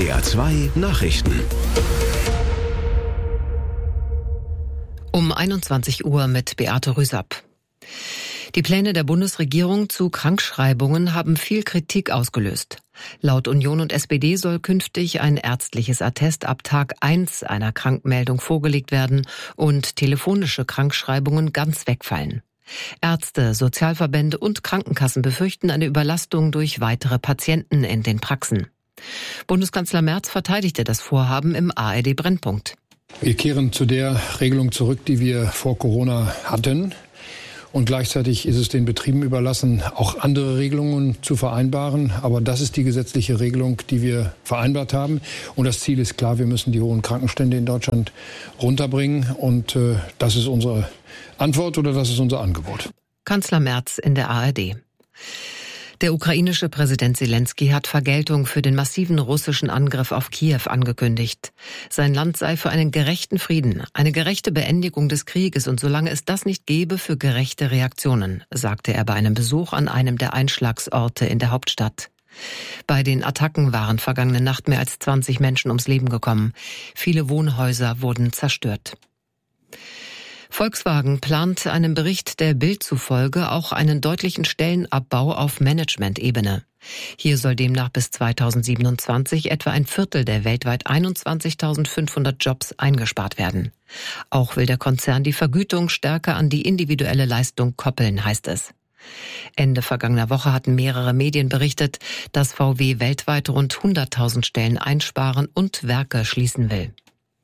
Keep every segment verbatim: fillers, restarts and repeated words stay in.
D R zwei Nachrichten. Um einundzwanzig Uhr mit Beate Rüsapp. Die Pläne der Bundesregierung zu Krankschreibungen haben viel Kritik ausgelöst. Laut Union und S P D soll künftig ein ärztliches Attest ab Tag eins einer Krankmeldung vorgelegt werden und telefonische Krankschreibungen ganz wegfallen. Ärzte, Sozialverbände und Krankenkassen befürchten eine Überlastung durch weitere Patienten in den Praxen. Bundeskanzler Merz verteidigte das Vorhaben im A R D-Brennpunkt. Wir kehren zu der Regelung zurück, die wir vor Corona hatten. Und gleichzeitig ist es den Betrieben überlassen, auch andere Regelungen zu vereinbaren. Aber das ist die gesetzliche Regelung, die wir vereinbart haben. Und das Ziel ist klar, wir müssen die hohen Krankenstände in Deutschland runterbringen. Und äh, das ist unsere Antwort oder das ist unser Angebot. Kanzler Merz in der A R D. Der ukrainische Präsident Selenskyj hat Vergeltung für den massiven russischen Angriff auf Kiew angekündigt. Sein Land sei für einen gerechten Frieden, eine gerechte Beendigung des Krieges und solange es das nicht gebe, für gerechte Reaktionen, sagte er bei einem Besuch an einem der Einschlagsorte in der Hauptstadt. Bei den Attacken waren vergangene Nacht mehr als zwanzig Menschen ums Leben gekommen. Viele Wohnhäuser wurden zerstört. Volkswagen plant einem Bericht der Bild zufolge auch einen deutlichen Stellenabbau auf Management-Ebene. Hier soll demnach bis zweitausendsiebenundzwanzig etwa ein Viertel der weltweit einundzwanzigtausendfünfhundert Jobs eingespart werden. Auch will der Konzern die Vergütung stärker an die individuelle Leistung koppeln, heißt es. Ende vergangener Woche hatten mehrere Medien berichtet, dass V W weltweit rund hunderttausend Stellen einsparen und Werke schließen will.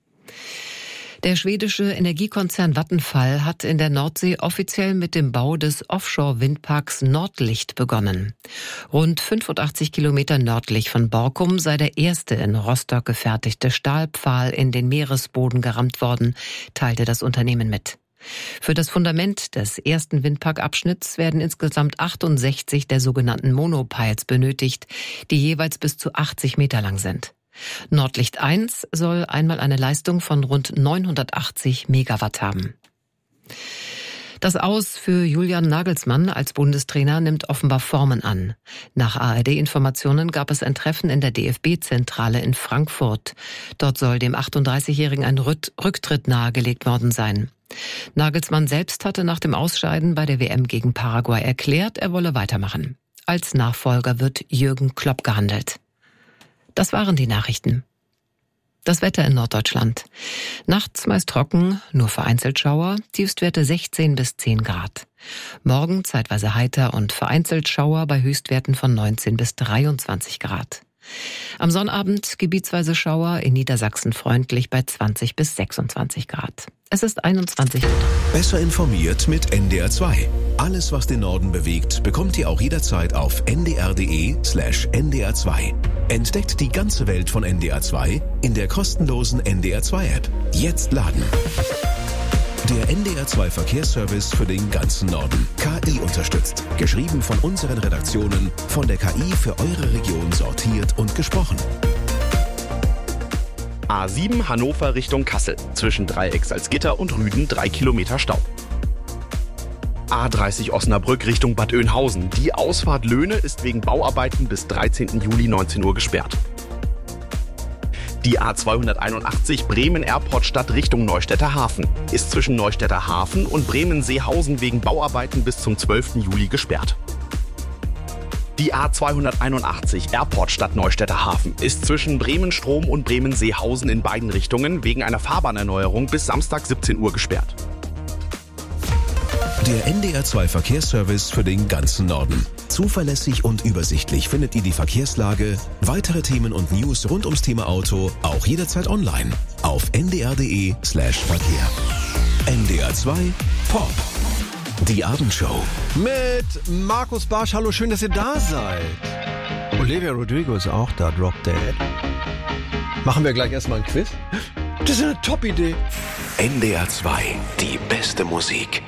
Der schwedische Energiekonzern Vattenfall hat in der Nordsee offiziell mit dem Bau des Offshore-Windparks Nordlicht begonnen. Rund fünfundachtzig Kilometer nördlich von Borkum sei der erste in Rostock gefertigte Stahlpfahl in den Meeresboden gerammt worden, teilte das Unternehmen mit. Für das Fundament des ersten Windparkabschnitts werden insgesamt achtundsechzig der sogenannten Monopiles benötigt, die jeweils bis zu achtzig Meter lang sind. Nordlicht eins soll einmal eine Leistung von rund neunhundertachtzig Megawatt haben. Das Aus für Julian Nagelsmann als Bundestrainer nimmt offenbar Formen an. Nach A R D-Informationen gab es ein Treffen in der D F B-Zentrale in Frankfurt. Dort soll dem achtunddreißigjährigen ein Rücktritt nahegelegt worden sein. Nagelsmann selbst hatte nach dem Ausscheiden bei der W M gegen Paraguay erklärt, er wolle weitermachen. Als Nachfolger wird Jürgen Klopp gehandelt. Das waren die Nachrichten. Das Wetter in Norddeutschland. Nachts meist trocken, nur vereinzelt Schauer, Tiefstwerte sechzehn bis zehn Grad. Morgen zeitweise heiter und vereinzelt Schauer bei Höchstwerten von neunzehn bis dreiundzwanzig Grad. Am Sonnabend gebietsweise Schauer, in Niedersachsen freundlich bei zwanzig bis sechsundzwanzig Grad. Es ist einundzwanzig Uhr. Besser informiert mit N D R zwei. Alles, was den Norden bewegt, bekommt ihr auch jederzeit auf n d r punkt d e slash n d r zwei. Entdeckt die ganze Welt von N D R zwei in der kostenlosen N D R zwei App. Jetzt laden. Der N D R zwei Verkehrsservice für den ganzen Norden. K I unterstützt. Geschrieben von unseren Redaktionen, von der K I für eure Region sortiert und gesprochen. A sieben Hannover Richtung Kassel. Zwischen Dreieck-Salzgitter und Rüden drei Kilometer Stau. A dreißig Osnabrück Richtung Bad Oeynhausen. Die Ausfahrt Löhne ist wegen Bauarbeiten bis dreizehnten Juli neunzehn Uhr gesperrt. Die A zweihunderteinundachtzig Bremen-Airport-Stadt Richtung Neustädter Hafen ist zwischen Neustädter Hafen und Bremen-Seehausen wegen Bauarbeiten bis zum zwölften Juli gesperrt. Die A zweihunderteinundachtzig Airport-Stadt Neustädter Hafen ist zwischen Bremen-Strom und Bremen-Seehausen in beiden Richtungen wegen einer Fahrbahnerneuerung bis Samstag siebzehn Uhr gesperrt. Der N D R zwei Verkehrsservice für den ganzen Norden. Zuverlässig und übersichtlich findet ihr die Verkehrslage, weitere Themen und News rund ums Thema Auto auch jederzeit online auf n d r punkt d e slash verkehr. N D R zwei Pop. Die Abendshow. Mit Markus Barsch. Hallo, schön, dass ihr da seid. Olivia Rodrigo ist auch da, Drop Dead. Machen wir gleich erstmal ein Quiz? Das ist eine Top-Idee. N D R zwei, die beste Musik.